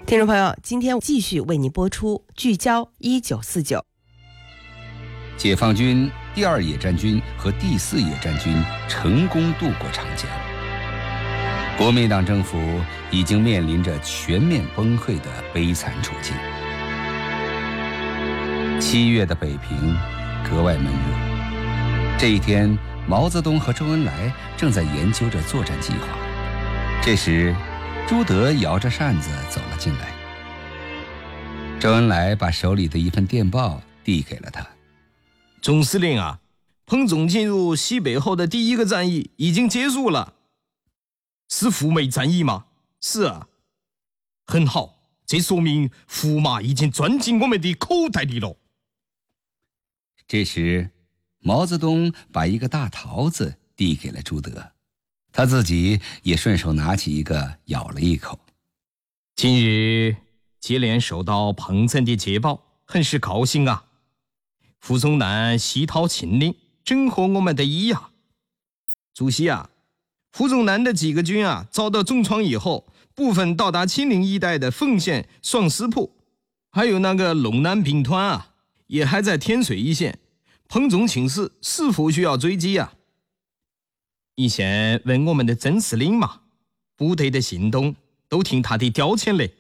听众朋友，今天继续为您播出聚焦1949。 解放军第2野战军和第4野战军成功渡过长江，国民党政府已经面临着全面崩溃的悲惨处境。7月的北平格外闷热。这一天，毛泽东和周恩来正在研究着作战计划。这时，朱德摇着扇子走了进来。周恩来把手里的一份电报递给了他。 总司令啊，彭总进入西北后的第1个战役已经结束了。是赴美战役吗？是啊。很好，这说明驸马已经钻进我们的口袋里了。 这时，毛泽东把一个大桃子递给了朱德，他自己也顺手拿起一个咬了一口。 今日接连收到彭总的捷报，很是高兴啊。傅宗南西讨秦岭，正合我们的意啊。主席啊，傅宗南的几个军啊，遭到重创以后，部分到达秦岭一带的凤县、双石铺，还有那个陇南兵团啊，也还在天水一线。彭总请示是否需要追击啊？以前问我们的曾司令嘛，部队的行动都听他的调遣嘞。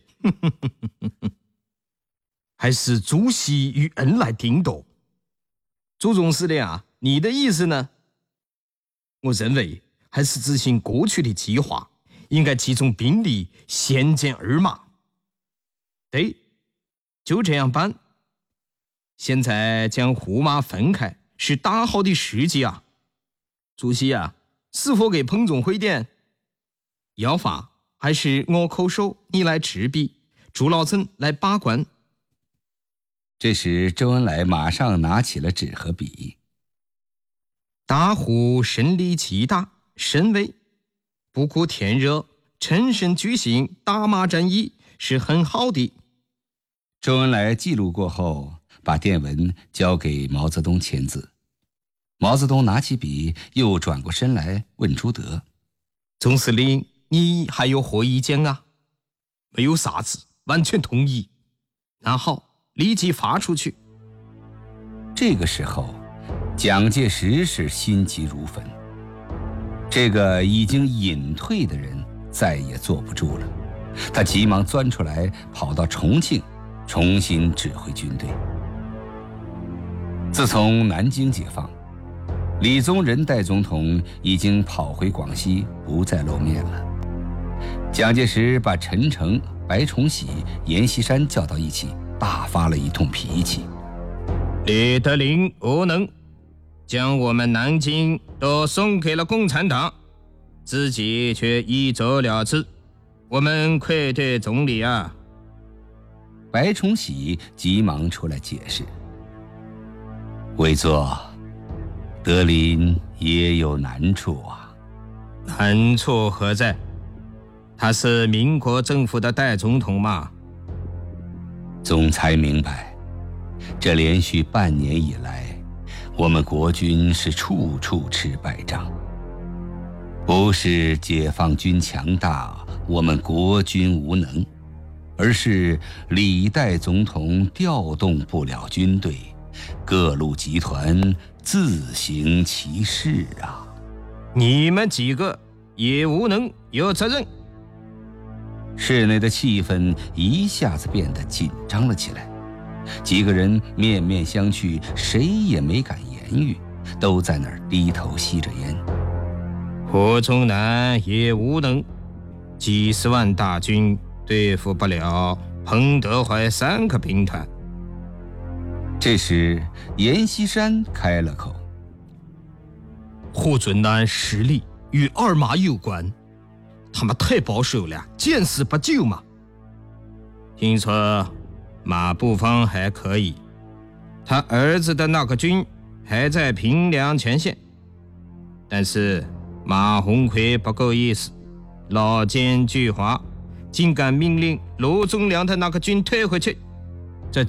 还是主席与恩来定夺。朱总司令啊，你的意思呢？我认为还是执行过去的计划，应该集中兵力，先歼二马。对，就这样办。现在将胡马分开是大好的时机啊。主席啊，是否给彭总回电？要发还是我口授，你来执笔，朱老曾来把关。 这时周恩来马上拿起了纸和笔。 大呼身力气大，身威，不顾天热，趁胜举行大马战役是很好的。 周恩来记录过后，把电文交给毛泽东签字。毛泽东拿起笔，又转过身来问朱德： 总司令，你还有何意见啊？没有啥子，完全同意。那好，立即发出去。 这个时候，蒋介石是心急如焚。这个已经隐退的人再也坐不住了，他急忙钻出来，跑到重庆，重新指挥军队。自从南京解放，李宗仁代总统已经跑回广西，不再露面了。蒋介石把陈诚、白崇禧、阎锡山叫到一起，大发了一通脾气。 李德林无能，将我们南京都送给了共产党，自己却一走了之，我们愧对总理啊。 白崇禧急忙出来解释：委座，德林也有难处啊。 难处何在？他是民国政府的代总统嘛。 总裁明白，这连续半年以来，我们国军是处处吃败仗。不是解放军强大，我们国军无能，而是李代总统调动不了军队，各路集团自行其事啊。 你们几个也无能有责任。 室内的气氛一下子变得紧张了起来，几个人面面相觑，谁也没敢言语，都在那儿低头吸着烟。 胡宗南也无能，几十万大军对付不了彭德怀3个兵团。 这时阎锡山开了口： 胡宗南实力与二马有关，他们太保守了，见死不救嘛。听说马步芳还可以，他儿子的那个军还在平凉前线，但是马鸿逵不够意思，老奸巨猾，竟敢命令罗宗良的那个军退回去。